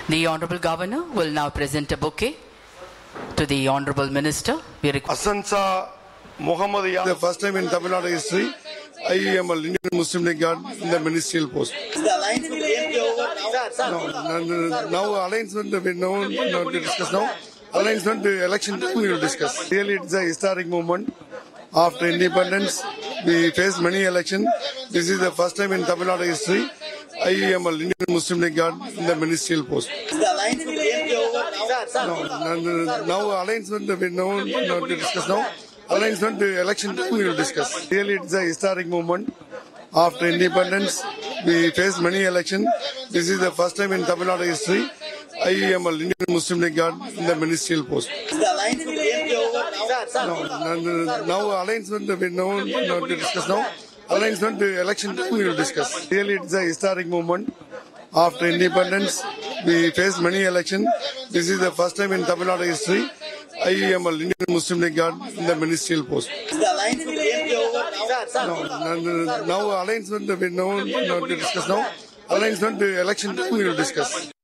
The Honorable Governor will now present a bouquet to the Honorable Minister. Asansa Muhammad Yahya. The first time in Tamil Nadu history, I am a Indian Muslim League guard in the ministerial post. Is the alliance will be over now? Now alliance will be known to discuss now. Alliance will be election time we will discuss. Really, it's a historic moment. After independence, we faced many elections. This is the first time in Tamil Nadu history. I am a Indian Muslim League guard in the ministerial post. Is the alliance will be over now? Now alliance will be known to discuss now. Alliance will be election time we will discuss. Really, it's a historic moment. After independence, we faced many elections. This is the first time in Tamil Nadu history. I am a Indian Muslim League guard in the ministerial post. Is the alliance will be over Now alliance will be known to discuss now. Alliance will be election time we will discuss. Really, it's a historic moment. After independence, we faced many elections. This is the first time in Tamil Nadu history. I am a Indian Muslim League guard in the ministerial post. Is the alliance will be over Now alliance will be known to discuss now. Alliance will be election time we will discuss.